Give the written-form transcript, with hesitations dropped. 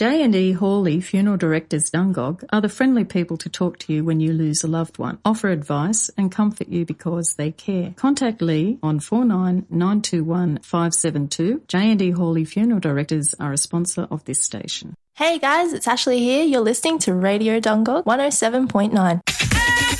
J&E Hawley Funeral Directors Dungog are the friendly people to talk to you when you lose a loved one, offer advice and comfort you because they care. Contact Lee on 49921572. J&E Hawley Funeral Directors are a sponsor of this station. Hey guys, it's Ashley here. You're listening to Radio Dungog 107.9.